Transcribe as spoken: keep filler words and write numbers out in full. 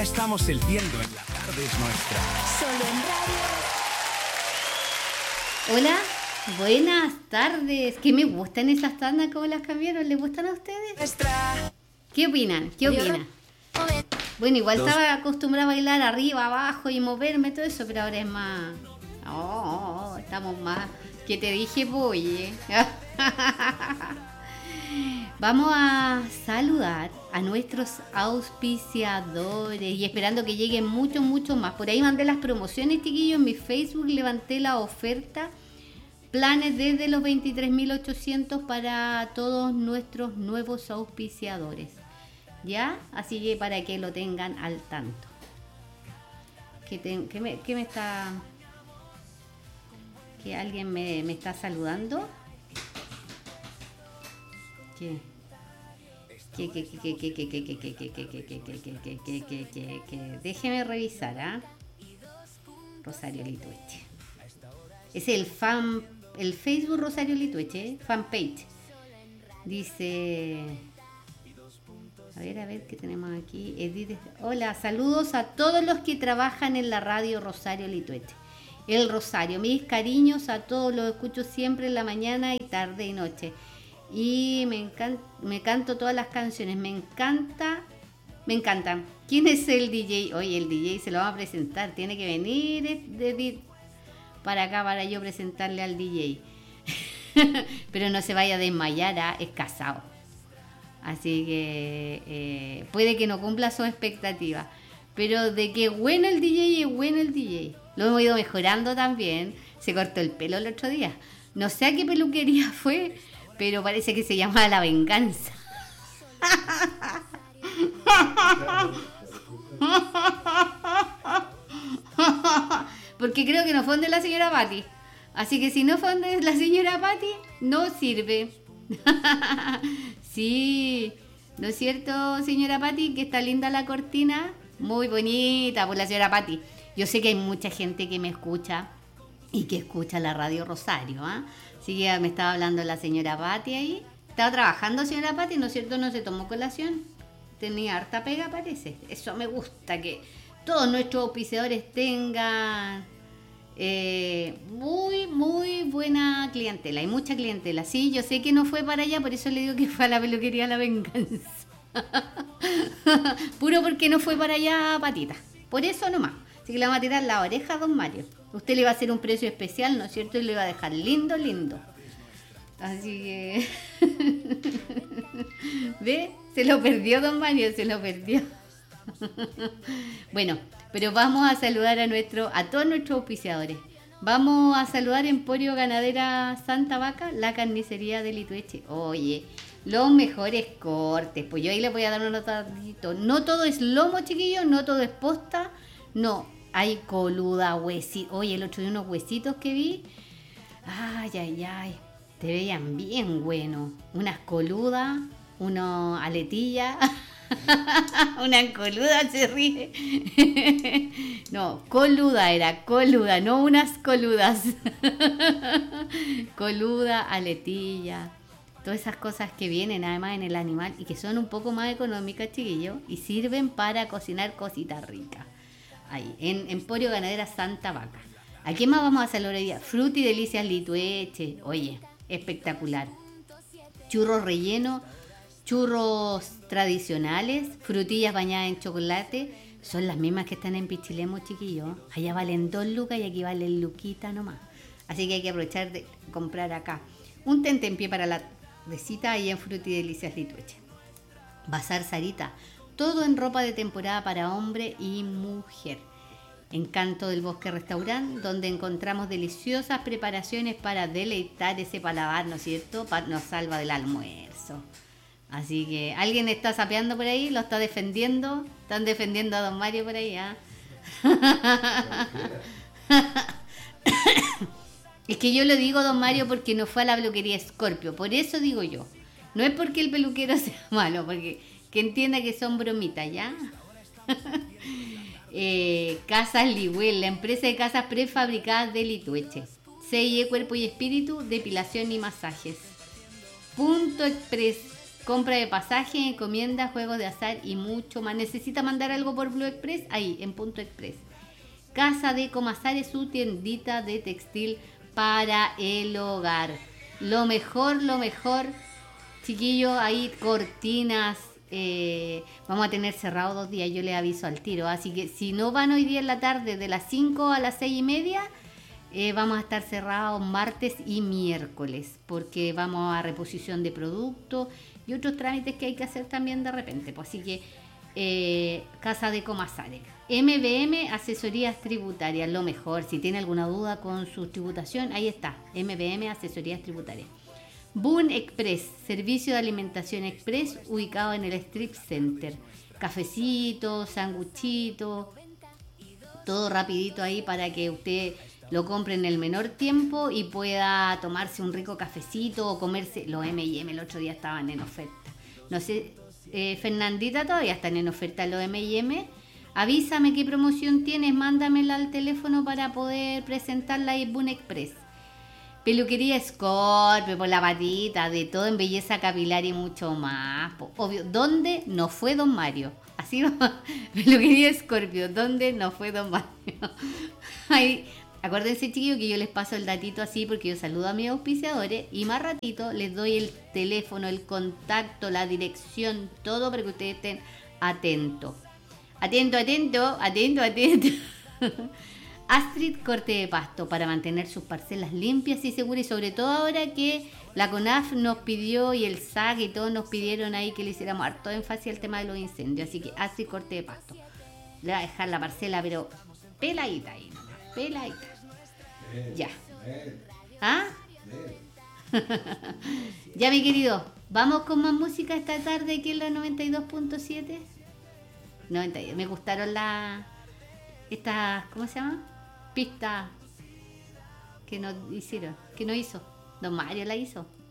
estamos eligiendo en la tarde es nuestra. Solo en radio. Hola, buenas tardes. Que me gustan esas tandas, como las cambiaron. ¿Les gustan a ustedes? Nuestra. ¿Qué opinan? ¿Qué opinan? Bueno, igual Dos. estaba acostumbrada a bailar arriba, abajo y moverme, todo eso, pero ahora es más... Oh, oh, oh, estamos más... Que te dije, voy, ¿eh? Vamos a saludar a nuestros auspiciadores y esperando que lleguen muchos, muchos más. Por ahí mandé las promociones, chiquillos, en mi Facebook levanté la oferta. Planes desde los veintitrés mil ochocientos para todos nuestros nuevos auspiciadores. ¿Ya? Así que para que lo tengan al tanto. ¿Qué, te, qué, me, qué me está...? ¿Que alguien me, me está saludando? ¿Qué? ¿Qué, qué, qué, qué, qué, qué, qué, qué, qué, qué, qué, qué, qué, qué, qué, qué, qué, qué, qué? Déjeme revisar, ¿ah? Rosario Litueche. Es el fan, el Facebook Rosario Litueche, fanpage. Dice... A ver, a ver, ¿qué tenemos aquí? Edith, hola, saludos a todos los que trabajan en la radio Rosario Litueche. El Rosario, mis cariños a todos, los escucho siempre en la mañana y tarde y noche. Y me encanta, me canto todas las canciones, me encanta, me encantan. ¿Quién es el D J? Oye, el D J se lo va a presentar, tiene que venir Edith para acá para yo presentarle al D J. Pero no se vaya a desmayar, ¿ah? Es casado. Así que eh, puede que no cumpla sus expectativas. Pero de que bueno el D J, es bueno el D J. Lo hemos ido mejorando también. Se cortó el pelo el otro día. No sé a qué peluquería fue, pero parece que se llama La Venganza. Porque creo que no fue donde la señora Patti. Así que si no fue donde la señora Patti, no sirve. Sí, ¿no es cierto, señora Patti? Que está linda la cortina. Muy bonita por la señora Patti. Yo sé que hay mucha gente que me escucha y que escucha la radio Rosario, ¿ah? ¿eh? Así que me estaba hablando la señora Patti ahí. Estaba trabajando, señora Patti, ¿no es cierto? No se tomó colación. Tenía harta pega, parece. Eso me gusta, que todos nuestros auspiciadores tengan eh, muy, muy buena clientela. Hay mucha clientela. Sí, yo sé que no fue para allá, por eso le digo que fue a la peluquería La Venganza. Puro porque no fue para allá, Patita. Por eso nomás. Así que le vamos a tirar la oreja a don Mario. Usted le va a hacer un precio especial, ¿no es cierto? Y le va a dejar lindo, lindo. Así que... ¿Ve? Se lo perdió don Mario, se lo perdió. Bueno, pero vamos a saludar a nuestro, a todos nuestros auspiciadores. Vamos a saludar Emporio Ganadera Santa Vaca, la carnicería de Litueche. Oye, los mejores cortes. Pues yo ahí les voy a dar un notadito. No todo es lomo, chiquillos, no todo es posta. No, hay coluda, huesitos. Oye, el otro día unos huesitos que vi. Ay, ay, ay. Te veían bien buenos. Unas coludas, unos aletillas. Una coluda se ríe. No, coluda era, coluda, no unas coludas. Coluda, aletilla. Todas esas cosas que vienen además en el animal y que son un poco más económicas, chiquillos, y sirven para cocinar cositas ricas. Ahí, en Emporio Ganadera Santa Vaca. ¿A qué más vamos a saludar hoy día? Fruti Delicias Litueche. Oye, espectacular. Churros rellenos, churros tradicionales, frutillas bañadas en chocolate. Son las mismas que están en Pichilemu, chiquillos. Allá valen dos lucas y aquí valen luquita nomás. Así que hay que aprovechar de comprar acá. Un tentempié para la recita ahí en Fruti Delicias Litueche. Bazar Sarita. Todo en ropa de temporada para hombre y mujer. Encanto del Bosque Restaurant, donde encontramos deliciosas preparaciones para deleitar ese paladar, ¿no es cierto? Pa- nos salva del almuerzo. Así que, ¿alguien está sapeando por ahí? ¿Lo está defendiendo? ¿Están defendiendo a don Mario por ahí? ¿Ah? Es que yo lo digo, don Mario, porque no fue a la peluquería Scorpio. Por eso digo yo. No es porque el peluquero sea malo, porque que entienda que son bromitas, ¿ya? eh, Casas Liwell, la empresa de casas prefabricadas de Litueche. C I E Cuerpo y Espíritu, depilación y masajes. Punto Express, compra de pasajes, encomienda, juegos de azar y mucho más. ¿Necesita mandar algo por Blue Express? Ahí, en Punto Express. Casa de Comasar es su tiendita de textil para el hogar. Lo mejor, lo mejor, chiquillos, ahí cortinas. Eh, vamos a tener cerrado dos días, yo les aviso al tiro. Así que si no van hoy día en la tarde de las cinco a las seis y media, eh, vamos a estar cerrados martes y miércoles, porque vamos a reposición de productos y otros trámites que hay que hacer también de repente. Pues así que eh, Casa de Comasare. M B M Asesorías Tributarias, lo mejor. Si tiene alguna duda con su tributación, ahí está, M B M Asesorías Tributarias. Boon Express, servicio de alimentación express ubicado en el Strip Center. Cafecito, sanguchito, todo rapidito ahí para que usted lo compre en el menor tiempo y pueda tomarse un rico cafecito o comerse. Los eme y eme el otro día estaban en oferta. No sé, eh, Fernandita, todavía están en oferta los eme y eme. Avísame qué promoción tienes, mándamela al teléfono para poder presentarla en Boon Express. Peluquería Scorpio, por la patita, de todo en belleza capilar y mucho más. Obvio, ¿dónde no fue Don Mario? Así no, Peluquería Scorpio, ¿dónde no fue Don Mario? Ay, acuérdense, chiquillos, que yo les paso el datito así porque yo saludo a mis auspiciadores y más ratito les doy el teléfono, el contacto, la dirección, todo para que ustedes estén atentos. Atento, atento, atento, atento. Astrid Corte de Pasto, para mantener sus parcelas limpias y seguras, y sobre todo ahora que la CONAF nos pidió y el S A C y todos nos pidieron ahí que le hiciéramos harto énfasis al tema de los incendios. Así que Astrid Corte de Pasto le va a dejar la parcela pero peladita ahí, peladita. Ya. ¿Ah? Ya, mi querido, vamos con más música esta tarde aquí en la noventa y dos punto siete. noventa y dos. Me gustaron las estas, ¿cómo se llama? Pistas que nos hicieron, que no hizo. Don Mario la hizo.